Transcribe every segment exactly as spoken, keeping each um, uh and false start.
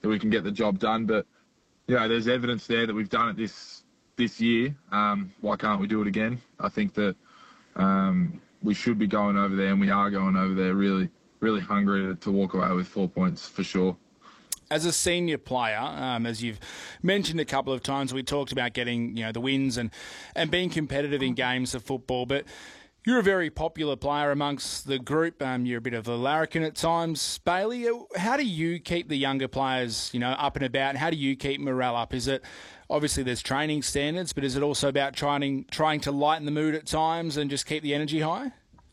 that we can get the job done. But you know, there's evidence there that we've done it this this year. Um, why can't we do it again? I think that um, we should be going over there, and we are going over there really, really hungry to, to walk away with four points for sure. As a senior player, um, as you've mentioned a couple of times, we talked about getting, you know, the wins and, and being competitive in games of football, but you're a very popular player amongst the group. Um, you're a bit of a larrikin at times. Bailey, how do you keep the younger players, you know, up and about? How do you keep morale up? Is it, obviously there's training standards, but is it also about trying, trying to lighten the mood at times and just keep the energy high?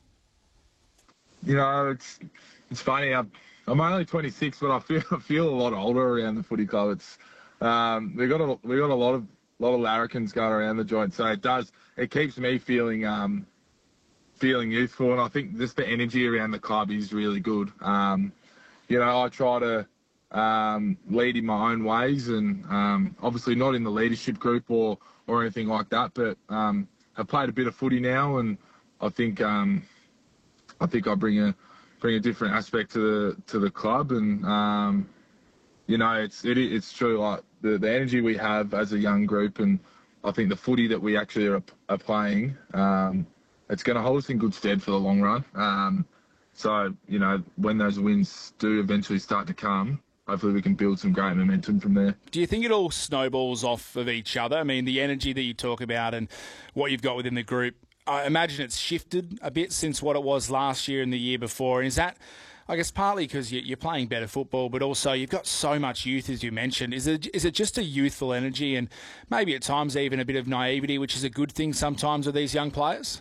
You know, it's it's funny. I'm, I'm only twenty-six, but I feel I feel a lot older around the footy club. It's um, we got a we got a lot of lot of larrikins going around the joint, so it does it keeps me feeling um, feeling youthful, and I think just the energy around the club is really good. Um, you know, I try to um, lead in my own ways, and um, obviously not in the leadership group or or anything like that, but um, I've played a bit of footy now, and I think. Um, I think I bring a bring a different aspect to the to the club, and um, you know, it's it, it's true. Like the, the energy we have as a young group, and I think the footy that we actually are, are playing, um, it's going to hold us in good stead for the long run. Um, so you know, when those wins do eventually start to come, hopefully we can build some great momentum from there. Do you think it all snowballs off of each other? I mean, the energy that you talk about and what you've got within the group, I imagine it's shifted a bit since what it was last year and the year before. And is that, I guess, partly because you're playing better football, but also you've got so much youth, as you mentioned. Is it is it just a youthful energy and maybe at times even a bit of naivety, which is a good thing sometimes with these young players?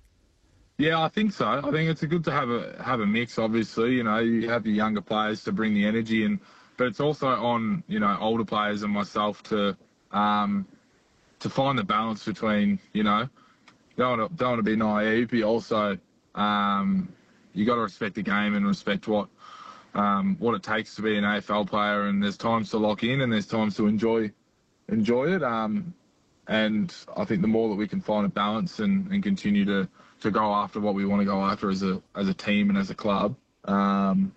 Yeah, I think so. I think it's good to have a have a mix. Obviously, you know, you have your younger players to bring the energy, and but it's also on you know older players and myself to um, to find the balance between you know. Don't want to, don't want to be naive, but also um, you got to respect the game and respect what um, what it takes to be an A F L player. And there's times to lock in, and there's times to enjoy enjoy it. Um, and I think the more that we can find a balance and, and continue to, to go after what we want to go after as a as a team and as a club, um,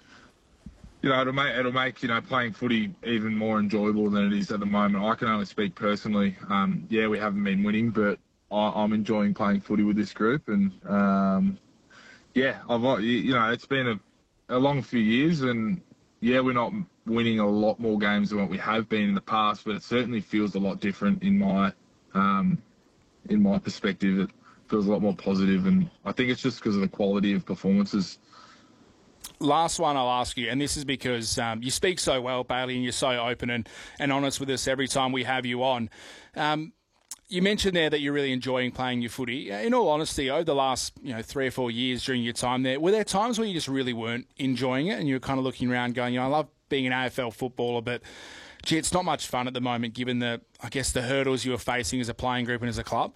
you know, it'll make it'll make you know playing footy even more enjoyable than it is at the moment. I can only speak personally. Um, yeah, we haven't been winning, but I'm enjoying playing footy with this group, and um, yeah, I've you know it's been a, a long few years, and yeah, we're not winning a lot more games than what we have been in the past, but it certainly feels a lot different in my um, in my perspective. It feels a lot more positive, and I think it's just because of the quality of performances. Last one I'll ask you, and this is because um, you speak so well, Bailey, and you're so open and, and honest with us every time we have you on. Um, You mentioned there that you're really enjoying playing your footy. In all honesty, over the last you know three or four years during your time there, were there times where you just really weren't enjoying it and you were kind of looking around going, you know, I love being an A F L footballer, but gee, it's not much fun at the moment given the, I guess, the hurdles you were facing as a playing group and as a club?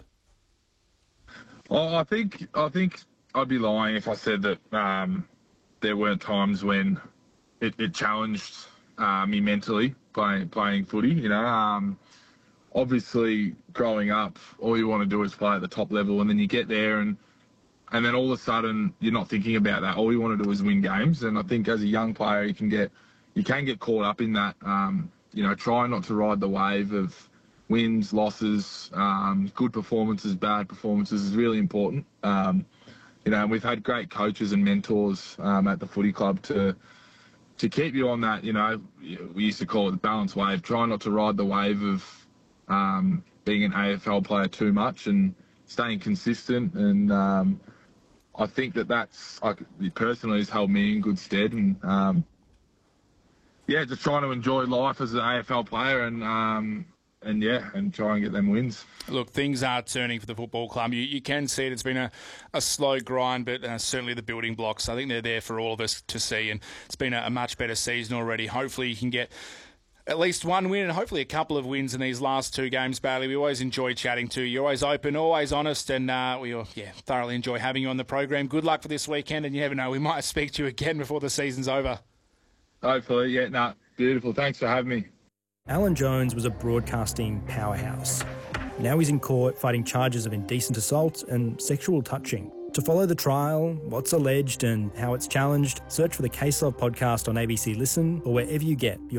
Well, I think I think I'd be lying if I said that um, there weren't times when it, it challenged uh, me mentally playing playing footy. You know. Um, Obviously, growing up, all you want to do is play at the top level, and then you get there, and and then all of a sudden you're not thinking about that. All you want to do is win games, and I think as a young player, you can get you can get caught up in that. Um, you know, try not to ride the wave of wins, losses, um, good performances, bad performances is really important. Um, you know, and we've had great coaches and mentors um, at the footy club to to keep you on that. You know, we used to call it the balance wave. Try not to ride the wave of Um, being an A F L player too much and staying consistent, and um, I think that that's like, personally has held me in good stead, and um, yeah, just trying to enjoy life as an A F L player, and um, and yeah, and try and get them wins. Look, things are turning for the football club. You, you can see it. It's been a, a slow grind, but uh, certainly the building blocks, I think they're there for all of us to see, and it's been a, a much better season already. Hopefully you can get at least one win and hopefully a couple of wins in these last two games, Bailey. We always enjoy chatting to you. You're always open, always honest, and uh, we yeah, thoroughly enjoy having you on the program. Good luck for this weekend, and you never know, we might speak to you again before the season's over. Hopefully, yeah, no, beautiful. Thanks for having me. Alan Jones was a broadcasting powerhouse. Now he's in court fighting charges of indecent assault and sexual touching. To follow the trial, what's alleged and how it's challenged, search for the Case Love podcast on A B C Listen or wherever you get your